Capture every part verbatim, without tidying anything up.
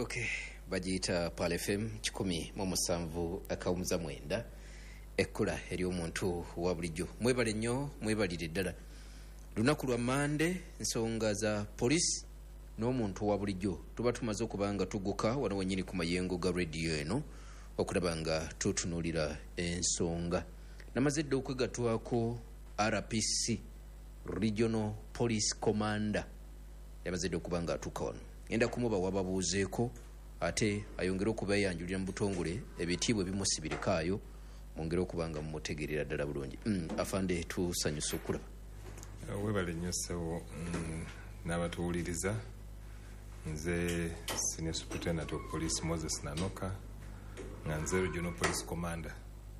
Okay, bagiyita Pal F M kikumi mu musanvu akawumuza mwenda ekkula eri omuntu wa bulijjo. Mwebale nnyo, mwebalire ddala. Lunaku lwa Mande, ensonga za police n'omuntu wa bulijjo tuba tumaze okubanga tuguka wano wennyini ku mayengo ga radio eno okulaba nga tutunuulira ensonga. Namaze dda okwegatwako R P C, Regional Police Commander, yamaze dda okuba nga atuuka wano. Enda kumuba wababuuzeeko ate ayongere okubeeyanjulira mu butongole ebitiibwa bimusibirikaayo mwongere okuba nga mumutegeerera ddala bulungi. Mm, afande tusanyusa okulaba. Uh, webale nnyo ssebo mm, n'abatuwuliriza. Nze Senior Superintendent of Police Moses Nanoka nga nze Regional Police Commander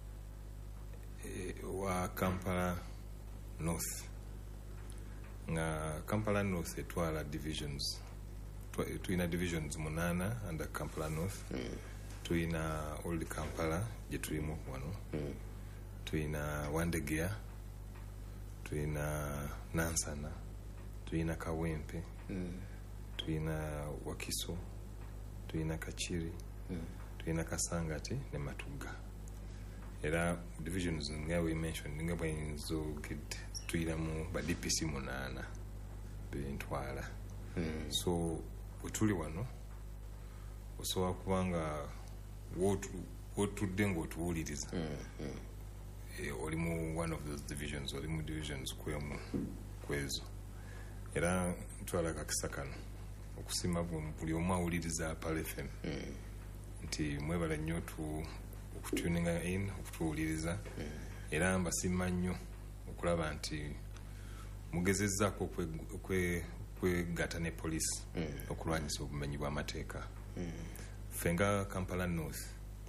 e, wa Kampala North. Nga Kampala North etwala divisions. Tuina divisions munana under Kampala North. Mm. Tuina Old Kampala gye tulimu wano. Mm. Tuina Wandegeya. Tuina Nansana. Tuina Kawempe. Mm. Tuina Wakiso. Tuina Kachiri. Mm. Tuina Kasangati ne Matuga. Era divisions nga we mentioned nga bwinzo kid tuina mu ba D P C munana bintwala. Mm. So utuli wano osobola kubanga wotudde ng'otuwuliriza. Mm, mm. E, oli mu one of those divisions, oli mu divisions kwemu kwezo. Era ntwala kakisa kano okusima buli omu awuliriza Pal F M. Mm. Nti mwebala nnyo okutuninga in okutuwuliriza. Mm. Era mbasima nnyo okulaba nti mugezezzaako kwe, kwe kwegatta ne police. Mm. Okulwanyisa obumenyi bw'amateeka. Mm. Fenga Kampala North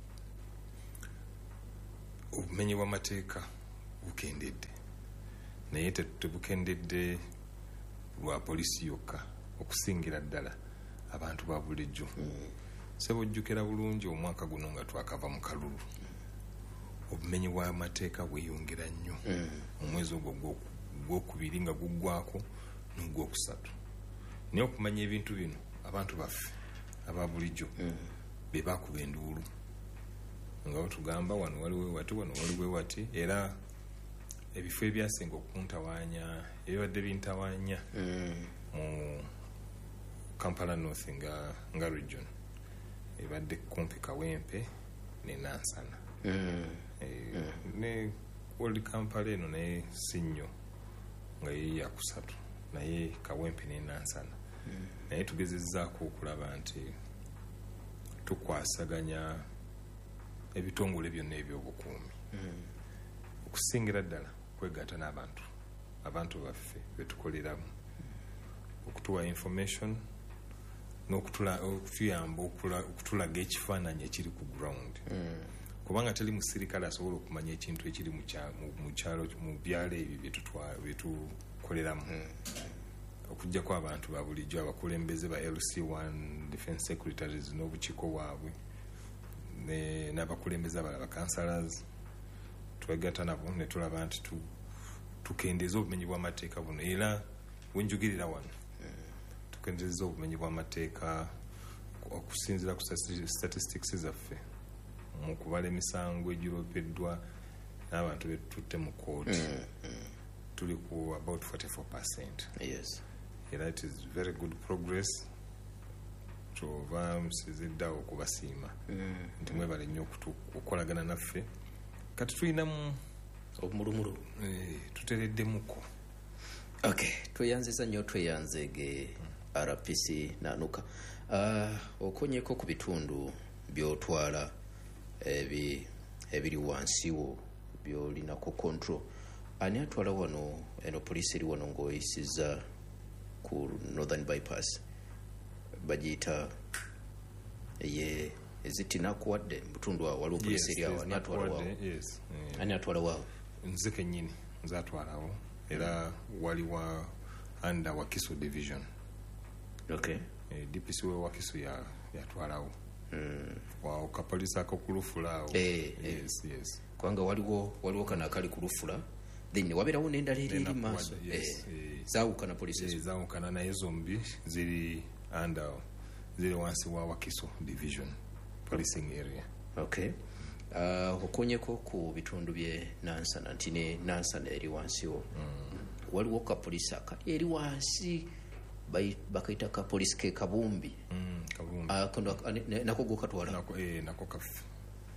obumenyi bw'amateeka bukendedde naye tebukendedde lwa polisi yokka okusingira ddala abantu ba bulijjo. Mm. Sebojjukira bulungi omwaka guno nga twakava mu kalulu. Obumenyi bw'amateeka bweyongera nnyo. Mm. Omwezi ogwo gwokubiri nga guggwako n'ogwokusatu. Naye okumanya ebintu bino abantu baffe aba bulijjo. Mm. be bakuba enduulu nga tugamba wano waliwo wati wano waliwo wati era ebifo ebyasinga okuntawaanya ebibadde bintawaanya. Mm. mu Kampala North nga nga region ebadde kumpi Kawempe ne Nansana. Mm. E, mm. ne Old Kampala eno naye sinyo nga ye yakusatu naye Kawempe ne Nansana. Mm. Naye tugezezzaako okulaba nti tukwasaganya ebitongole byonna ebyobukuumi. Mm. Okusingira ddala kwegatta n'abantu abantu baffe betukoleramu. Mm. Okutuwa information n'okutuyamba okutulaga ekifaananyi ekiri ku ground. Mm. Kubanga teri musirikale asobola okumanya ekintu ekiri mu kyalo mu byalo ebyo byetukoleramu. Mm. Okujjako abantu ba bulijjo abakulembeze ba L C one defense secretaries n'obukiiko bwabwe ne n'abakulembeze abalala councillors twegatta nabo ne tulaba nti tukendeza obumenyi bw'amateeka buno era wenjugirira wano. Mm. Tukendeza obumenyi bw'amateeka okusinzira ku statistics zaffe mu kubala emisango egiropeddwa n'abantu betutte mu kooti. Mm. Mm. tuli ku about forty-four percent. Yes. Era it is very good progress. Chova msizidda okubasiima. Mm. Nti mwebale nnyo okukolagana naffe. Kati tulinamu omulumulu. Eh, tutereddemuko. Okay, tweyanziza nnyo tweyanzege. Mm. R P C Nanuka. Uh, okonyeko ku bitundu byotwala ebi ebiri wansiwo byolinako control. Ani atwala wano eno police eri wano ng'oyisiza ku Northern Bypass bagiyita ye ezitina kuwadde mutundu wa waliwo police eri awo. Ani atwala wawo? Yes. Yeah. Ani atwala wawo? Nze kennyini nze atwalawo era waliwa under Wakiso division. Okay. E, D P C we Wakiso ya yatwalawo. Mm. Wa kapolisi akokulufula. Eh, yes, yes. Kwanga waliwo waliwo kana kali kulufula. Then waberawo n'endala eri maaso. Yes. Eh, zaawukana police. Eh, zaawukana naye zombi ziri under ziri wansi wa Wakiso division policing area. Okay. Uh, okonyeko ku bitundu bye Nansana nti ne Nansana eri wansi wo mm. waliwo ka polisi aka eri wansi bakaita ka polisi ke Kabumbi mm, Kabumbi uh, kondo, ne, nako go katwala nako eh nako kafu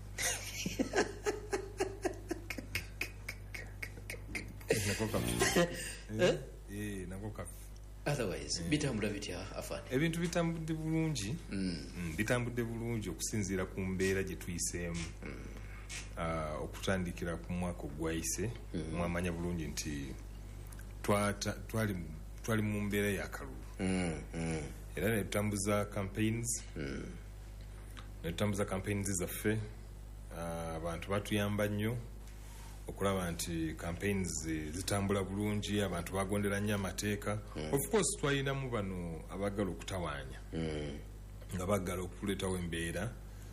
nako kafu eh eh nako kafu otherwise mm. bitambula bitya afani ebintu bitambudde bulungi mm. mm, bitambudde bulungi okusinziira ku mbeera gye tuyiseemu mm. uh, okutandikira ku mwaka ogwayise mm. mwamanya bulungi nti twata twali twali mu mbeera ya kalulu mm. mm. era ne tutambuza campaigns mm. ne tutambuza campaigns zaffe abantu uh, batuyamba nnyo okulaba nti campaigns zitambula bulungi abantu bagondera nnyo amateeka mm. of course twalinamu bano abagala okutawaanya mm. nga bagala okuleetawo embeera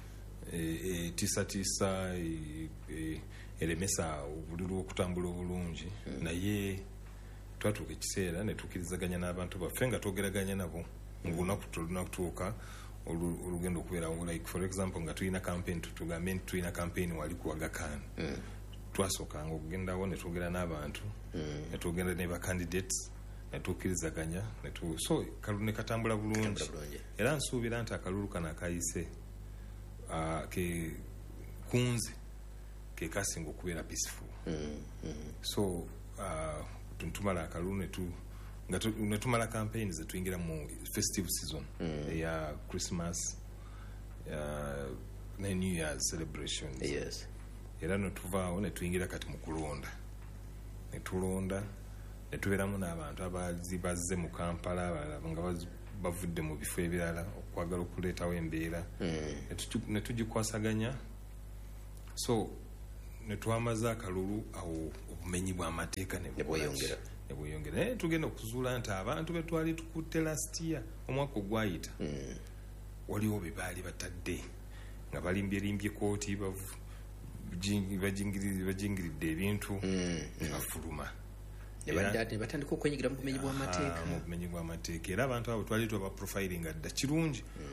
etisatiisa e, e, eremesa obululu okutambula obulungi mm. naye twatuuka ekiseera ne tukkirizaganya n'abantu baffe nga twogeraganya nabo ngaolunaku tulina kutuuka olugendo okubeerawo like for example nga tulina campaign tutugambe nti tulina campaign wali ku Aga Khan mm. twasookanga okugendawo ne twogera n'abantu mm. ne twogera ne bacandidates ne tukkirizaganya so kalulu ne katambula bulungi era nsuubira nti akalulu kano akayise uh, ke kunze ke kasinga okubeera peaceful mm. mm. so uh, tumala akalulu ne tu nga ne tumala campaigns zetuyingira mu festive season mm. eya Christmas uh, ne New Year's celebrations yes era no tuvaawo ne tuyingira kati mu kulonda ne tulonda ne tubeeramu n'abantu abazi bazze mu Kampala nga bavudde mu bifo ebirala okwagala okuleetawo embeera mm. ne tugikwasaganya so ne twamaza akalulu awo obumenyi bw'amateeka ne bweyongera ne bweyongera naye tugenda okuzuula nti abantu be twali tukutte last year omwaka ogwayita mm. waliwo be baali batadde nga balimbye kooti bavu bajingiridde ebintu ne bafuluma ne batandika okwenyigira mu bumenyi bw'amateeka mu bumenyi bw'amateeka era abantu abo twali tuba profiling adda kirungi